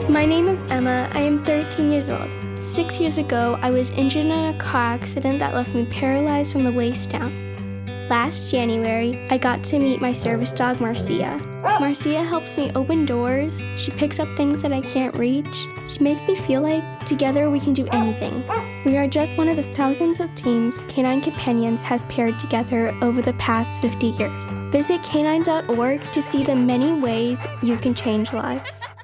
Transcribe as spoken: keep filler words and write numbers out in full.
My name is Emma. I am thirteen years old. Six years ago, I was injured in a car accident that left me paralyzed from the waist down. Last January, I got to meet my service dog, Marcia. Marcia helps me open doors. She picks up things that I can't reach. She makes me feel like together we can do anything. We are just one of the thousands of teams Canine Companions has paired together over the past fifty years. Visit canine dot org to see the many ways you can change lives.